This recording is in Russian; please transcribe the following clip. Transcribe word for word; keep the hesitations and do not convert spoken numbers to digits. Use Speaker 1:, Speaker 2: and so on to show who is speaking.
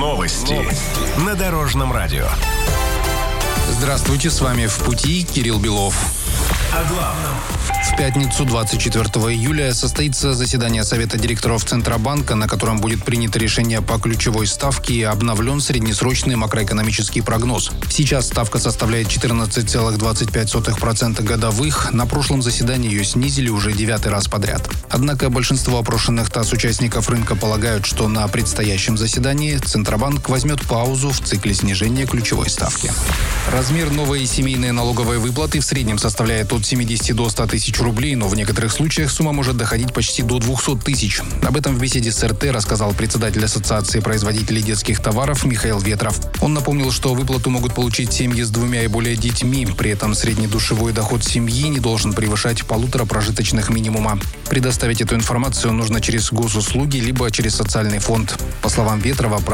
Speaker 1: Новости. Новости. На Дорожном радио.
Speaker 2: Здравствуйте, с вами «В пути» Кирилл Белов.
Speaker 1: О главном.
Speaker 2: В пятницу, двадцать четвёртого июля, состоится заседание Совета директоров Центробанка, на котором будет принято решение по ключевой ставке и обновлен среднесрочный макроэкономический прогноз. Сейчас ставка составляет четырнадцать целых двадцать пять сотых процента годовых. На прошлом заседании ее снизили уже девятый раз подряд. Однако большинство опрошенных ТАСС участников рынка полагают, что на предстоящем заседании Центробанк возьмет паузу в цикле снижения ключевой ставки. Размер новой семейной налоговой выплаты в среднем составляет от семидесяти до ста тысяч рублей, но в некоторых случаях сумма может доходить почти до двухсот тысяч. Об этом в беседе с эр тэ рассказал председатель Ассоциации производителей детских товаров Михаил Ветров. Он напомнил, что выплату могут получить семьи с двумя и более детьми. При этом средний душевой доход семьи не должен превышать полутора прожиточных минимума. Предоставить эту информацию нужно через госуслуги либо через социальный фонд. По словам Ветрова,